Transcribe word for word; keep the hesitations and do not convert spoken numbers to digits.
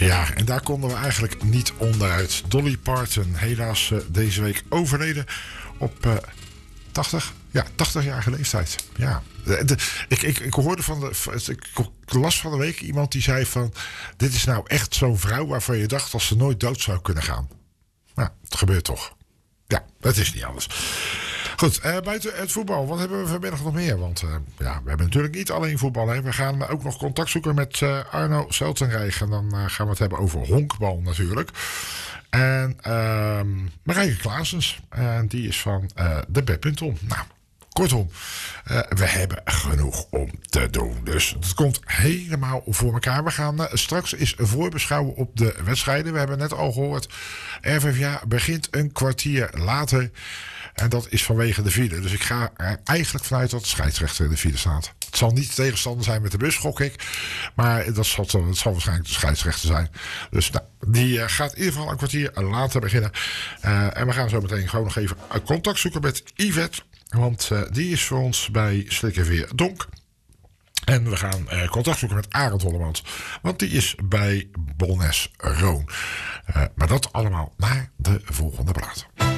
Ja, en daar konden we eigenlijk niet onderuit. Dolly Parton, helaas uh, deze week overleden op uh, tachtig, ja, tachtigjarige leeftijd. Ja. De, de, ik, ik, ik hoorde van de. Ik, ik las van de week iemand die zei van. Dit is nou echt zo'n vrouw waarvan je dacht dat ze nooit dood zou kunnen gaan. Nou, het gebeurt toch. Ja, het is niet anders. Goed, uh, buiten het voetbal, wat hebben we vanmiddag nog meer? Want uh, ja, we hebben natuurlijk niet alleen voetbal. Hè. We gaan ook nog contact zoeken met uh, Arno Seltenrijk. En dan uh, gaan we het hebben over honkbal natuurlijk. En uh, Marijke Klaasens. En die is van uh, de badminton. Nou, kortom, uh, we hebben genoeg om te doen. Dus het komt helemaal voor elkaar. We gaan uh, straks eens voorbeschouwen op de wedstrijden. We hebben net al gehoord, R V V A begint een kwartier later. En dat is vanwege de file. Dus ik ga er eigenlijk vanuit dat de scheidsrechter in de file staat. Het zal niet tegenstander zijn met de bus, gok ik. Maar dat zal, dat zal waarschijnlijk de scheidsrechter zijn. Dus nou, die uh, gaat in ieder geval een kwartier later beginnen. Uh, en we gaan zo meteen gewoon nog even contact zoeken met Yvette. Want uh, die is voor ons bij Slikkerveer Donk. En we gaan uh, contact zoeken met Arend Hollemans. Want die is bij Bolnes Roon. Uh, maar dat allemaal naar de volgende plaat.